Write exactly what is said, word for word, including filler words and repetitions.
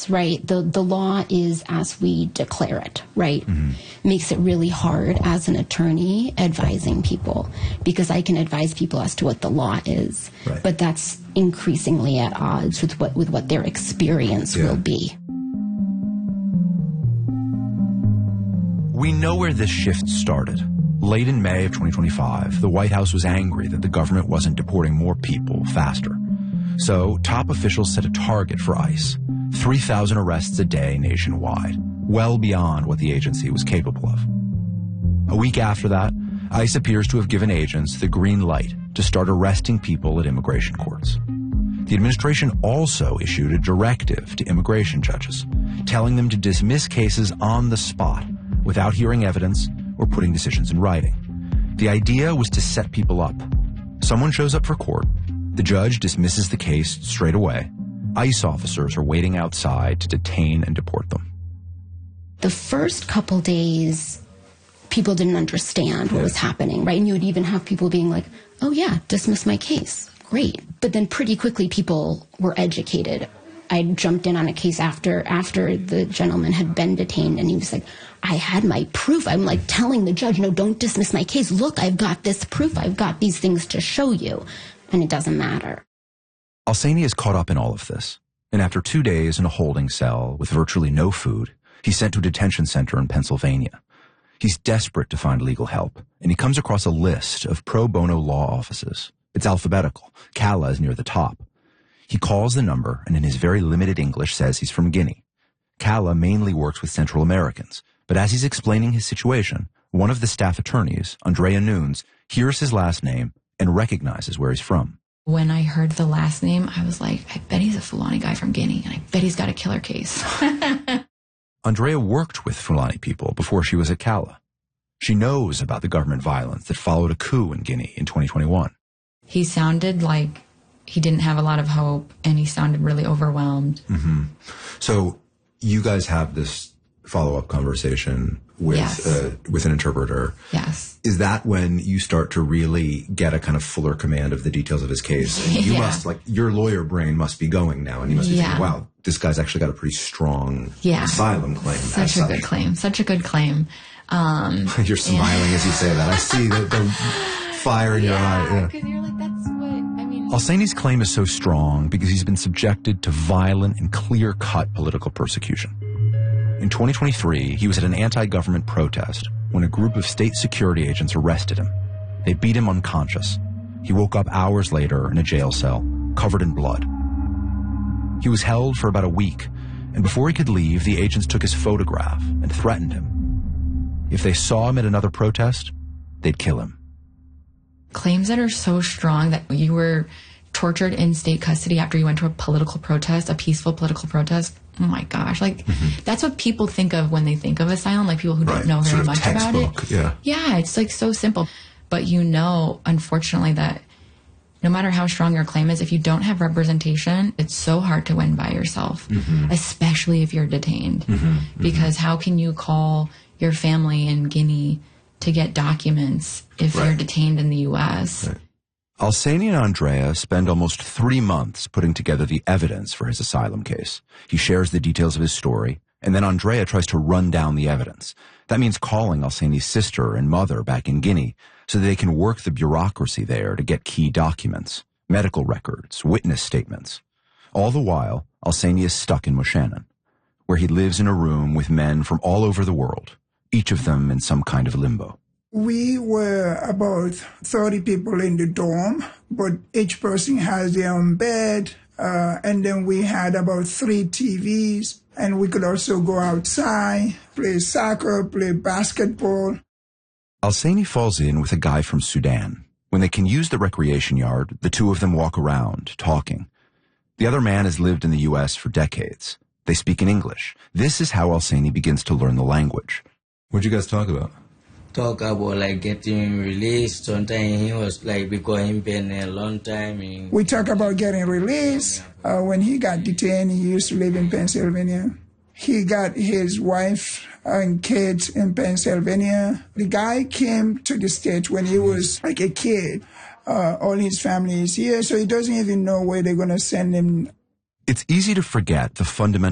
is, right? The the law is as we declare it, right? Mm-hmm. Makes it really hard as an attorney advising people, because I can advise people as to what the law is, right, but that's increasingly at odds with what with what their experience yeah. will be. We know where this shift started. Late in May of twenty twenty-five, the White House was angry that the government wasn't deporting more people faster. So top officials set a target for ICE, three thousand arrests a day nationwide, well beyond what the agency was capable of. A week after that, ICE appears to have given agents the green light to start arresting people at immigration courts. The administration also issued a directive to immigration judges, telling them to dismiss cases on the spot without hearing evidence or putting decisions in writing. The idea was to set people up. Someone shows up for court, the judge dismisses the case straight away. ICE officers are waiting outside to detain and deport them. The first couple days, people didn't understand what was happening, right? And you would even have people being like, oh yeah, dismiss my case, great. But then pretty quickly people were educated. I jumped in on a case after after the gentleman had been detained, and he was like, I had my proof. I'm like telling the judge, no, don't dismiss my case. Look, I've got this proof. I've got these things to show you. And it doesn't matter. Al-Saini is caught up in all of this. And after two days in a holding cell with virtually no food, he's sent to a detention center in Pennsylvania. He's desperate to find legal help, and he comes across a list of pro bono law offices. It's alphabetical. CALA is near the top. He calls the number and in his very limited English says he's from Guinea. CALA mainly works with Central Americans, but as he's explaining his situation, one of the staff attorneys, Andrea Nunes, hears his last name and recognizes where he's from. When I heard the last name, I was like, I bet he's a Fulani guy from Guinea, and I bet he's got a killer case. Andrea worked with Fulani people before she was at CALA. She knows about the government violence that followed a coup in Guinea in twenty twenty-one. He sounded like he didn't have a lot of hope, and he sounded really overwhelmed. Mm-hmm. So you guys have this follow-up conversation with yes. uh, with an interpreter. Yes. Is that when you start to really get a kind of fuller command of the details of his case? And you yeah. must, like, your lawyer brain must be going now, and you must be yeah. thinking, wow, this guy's actually got a pretty strong yeah. asylum claim. Such a such. good claim. Such a good claim. Um, You're smiling yeah. as you say that. I see the, the fire in yeah, your eye. Yeah, because you're like, that's what, I mean. Al-Saini's claim is so strong because he's been subjected to violent and clear-cut political persecution. In twenty twenty-three, he was at an anti-government protest when a group of state security agents arrested him. They beat him unconscious. He woke up hours later in a jail cell, covered in blood. He was held for about a week, and before he could leave, the agents took his photograph and threatened him. If they saw him at another protest, they'd kill him. Claims that are so strong that you were tortured in state custody after you went to a political protest, a peaceful political protest. Oh my gosh. Like, mm-hmm. that's what people think of when they think of asylum, like people who right. don't know very much about it. Yeah. yeah, it's like so simple. But you know, unfortunately, that no matter how strong your claim is, if you don't have representation, it's so hard to win by yourself, mm-hmm. especially if you're detained. Mm-hmm. Because mm-hmm. how can you call your family in Guinea to get documents if right. you're detained in the U S? Right. Al-Saini and Andrea spend almost three months putting together the evidence for his asylum case. He shares the details of his story, and then Andrea tries to run down the evidence. That means calling Al-Saini's sister and mother back in Guinea so that they can work the bureaucracy there to get key documents, medical records, witness statements. All the while, Al-Saini is stuck in Moshannon, where he lives in a room with men from all over the world, each of them in some kind of limbo. We were about thirty people in the dorm, but each person has their own bed, uh, and then we had about three T Vs, and we could also go outside, play soccer, play basketball. Al-Saini falls in with a guy from Sudan. When they can use the recreation yard, the two of them walk around, talking. The other man has lived in the U S for decades. They speak in English. This is how Al-Saini begins to learn the language. What'd you guys talk about? Talk about like getting released. Sometimes he was like, because he's been a long time. In we talk about getting released. Uh, when he got detained, he used to live in Pennsylvania. He got his wife and kids in Pennsylvania. The guy came to the States when he was like a kid. Uh, all his family is here, so he doesn't even know where they're going to send him. It's easy to forget the fundamental